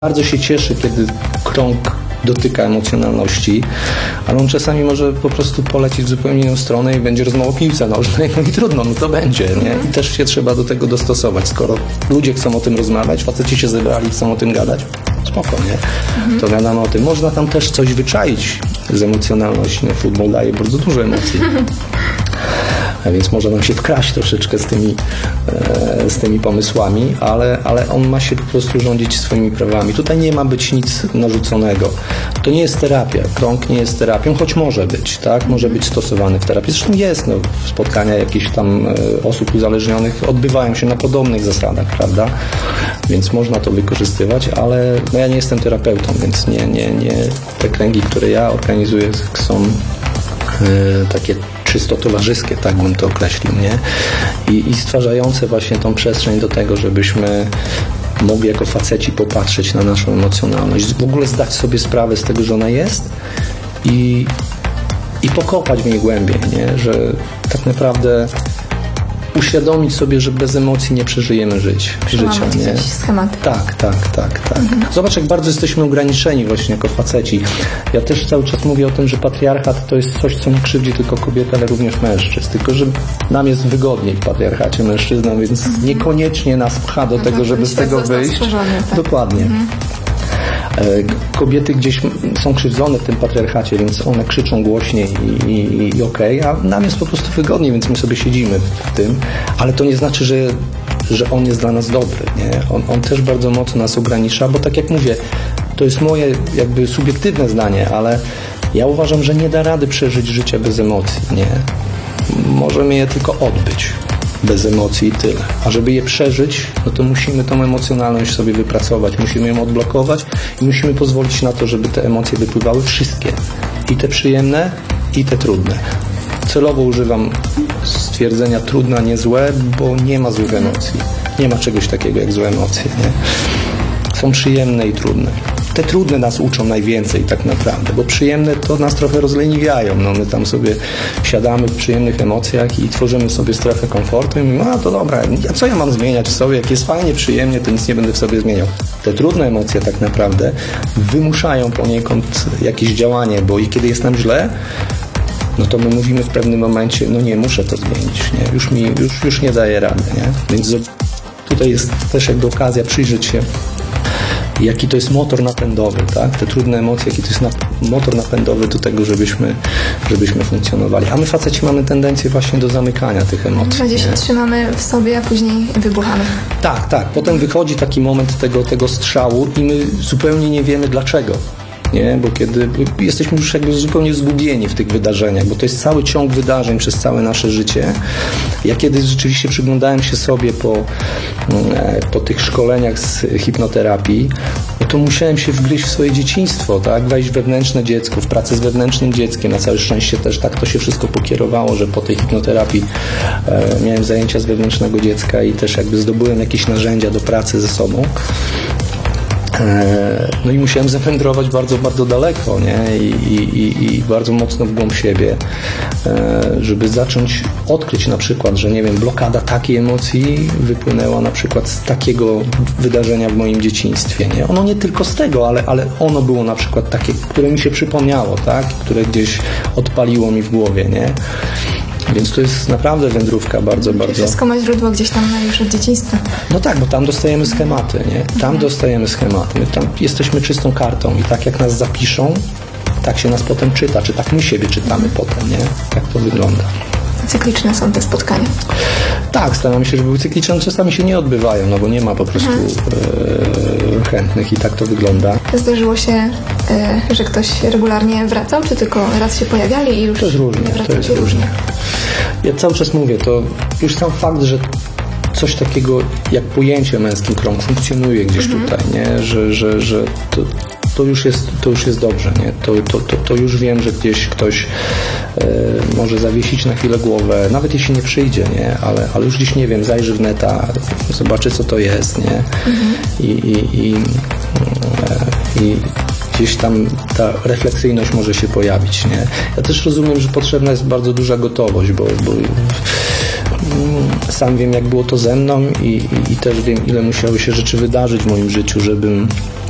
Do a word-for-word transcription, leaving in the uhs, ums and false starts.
Bardzo się cieszy, kiedy krąg dotyka emocjonalności, ale on czasami może po prostu polecieć w zupełnie inną stronę i będzie rozmowa o piłce nożnej, no i trudno, no to będzie, nie? I też się trzeba do tego dostosować. Skoro ludzie chcą o tym rozmawiać, faceci się zebrali, chcą o tym gadać, spoko, nie? To wiadomo o tym. Można tam też coś wyczaić z emocjonalności. No, futbol daje bardzo dużo emocji. A więc może nam się wkraść troszeczkę z tymi, e, z tymi pomysłami, ale, ale on ma się po prostu rządzić swoimi prawami. Tutaj nie ma być nic narzuconego. To nie jest terapia. Krąg nie jest terapią, choć może być, tak? Może być stosowany w terapii. Zresztą jest, no, spotkania jakichś tam e, osób uzależnionych odbywają się na podobnych zasadach, prawda? Więc można to wykorzystywać, ale no, ja nie jestem terapeutą, więc nie, nie, nie. Te kręgi, które ja organizuję, są e, takie czysto towarzyskie, tak bym to określił, nie? I, i stwarzające właśnie tą przestrzeń do tego, żebyśmy mogli jako faceci popatrzeć na naszą emocjonalność, w ogóle zdać sobie sprawę z tego, że ona jest i, i pokopać w niej głębiej, nie? Że tak naprawdę uświadomić sobie, że bez emocji nie przeżyjemy żyć, życia, nie? Schematy. Tak, tak, tak, tak. Mhm. Zobacz, jak bardzo jesteśmy ograniczeni właśnie jako faceci. Ja też cały czas mówię o tym, że patriarchat to jest coś, co nie krzywdzi tylko kobiety, ale również mężczyzn. Tylko, że nam jest wygodniej w patriarchacie mężczyznom, więc mhm. niekoniecznie nas pcha do tego, żeby z tego wyjść. Tak. Dokładnie. Mhm. Kobiety gdzieś są krzywdzone w tym patriarchacie, więc one krzyczą głośniej i, i, i okej, okay, a nam jest po prostu wygodniej, więc my sobie siedzimy w tym, ale to nie znaczy, że, że on jest dla nas dobry, nie? On, on też bardzo mocno nas ogranicza, bo tak jak mówię, to jest moje jakby subiektywne zdanie, ale ja uważam, że nie da rady przeżyć życia bez emocji, nie? Możemy je tylko odbyć bez emocji i tyle. A żeby je przeżyć, no to musimy tą emocjonalność sobie wypracować, musimy ją odblokować i musimy pozwolić na to, żeby te emocje wypływały wszystkie. I te przyjemne, i te trudne. Celowo używam stwierdzenia trudne, a nie złe, bo nie ma złych emocji. Nie ma czegoś takiego jak złe emocje, nie? Są przyjemne i trudne. Te trudne nas uczą najwięcej tak naprawdę, bo przyjemne to nas trochę rozleniwiają. No, my tam sobie siadamy w przyjemnych emocjach i tworzymy sobie strefę komfortu i mówimy, a to dobra, a co ja mam zmieniać w sobie? Jak jest fajnie, przyjemnie, to nic nie będę w sobie zmieniał. Te trudne emocje tak naprawdę wymuszają poniekąd jakieś działanie, bo i kiedy jest nam źle, no to my mówimy w pewnym momencie, no nie, muszę to zmienić, nie? Już mi, już, już nie daję rady, nie? Więc tutaj jest też jakby okazja przyjrzeć się, jaki to jest motor napędowy, tak? Te trudne emocje, jaki to jest nap- motor napędowy do tego, żebyśmy, żebyśmy funkcjonowali. A my faceci mamy tendencję właśnie do zamykania tych emocji. Bardziej się trzymamy w sobie, a później wybuchamy. Tak, tak. Potem wychodzi taki moment tego, tego strzału i my zupełnie nie wiemy dlaczego. Nie? Bo kiedy jesteśmy już jakby zupełnie zgubieni w tych wydarzeniach, bo to jest cały ciąg wydarzeń przez całe nasze życie. Ja kiedyś rzeczywiście przyglądałem się sobie po, po tych szkoleniach z hipnoterapii, no to musiałem się wgryźć w swoje dzieciństwo, tak? Wejść w wewnętrzne dziecko, w pracę z wewnętrznym dzieckiem. Na całe szczęście też tak to się wszystko pokierowało, że po tej hipnoterapii e, miałem zajęcia z wewnętrznego dziecka i też jakby zdobyłem jakieś narzędzia do pracy ze sobą. No i musiałem zawędrować bardzo, bardzo daleko, nie? I, i, i bardzo mocno w głąb siebie, żeby zacząć odkryć na przykład, że nie wiem, blokada takiej emocji wypłynęła na przykład z takiego wydarzenia w moim dzieciństwie, nie? Ono nie tylko z tego, ale, ale ono było na przykład takie, które mi się przypomniało, tak? Które gdzieś odpaliło mi w głowie, nie? Więc to jest naprawdę wędrówka bardzo, bardzo... Wszystko ma źródło gdzieś tam już od dzieciństwa. No tak, bo tam dostajemy schematy, nie? Tam mhm. dostajemy schematy. My tam jesteśmy czystą kartą i tak jak nas zapiszą, tak się nas potem czyta, czy tak my siebie czytamy potem, nie? Tak to wygląda. Cykliczne są te spotkania. Tak, staramy się, żeby były cykliczne, czasami się nie odbywają, no bo nie ma po prostu mhm. e, chętnych i tak to wygląda. Zdarzyło się, e, że ktoś regularnie wracał, czy tylko raz się pojawiali i już to jest różnie, nie to jest różnie. Ja cały czas mówię, to już sam fakt, że coś takiego jak pojęcie męski krąg funkcjonuje gdzieś mhm. tutaj, nie? Że, że, że to, to, już jest, to już jest dobrze, nie? To, to, to, to już wiem, że gdzieś ktoś e, może zawiesić na chwilę głowę, nawet jeśli nie przyjdzie, nie? Ale, ale już gdzieś, nie wiem, zajrzy w neta, zobaczy, co to jest, nie? Mhm. I, i, i, e, i gdzieś tam ta refleksyjność może się pojawić, nie? Ja też rozumiem, że potrzebna jest bardzo duża gotowość, bo, bo sam wiem, jak było to ze mną i, i, i też wiem, ile musiały się rzeczy wydarzyć w moim życiu, żebym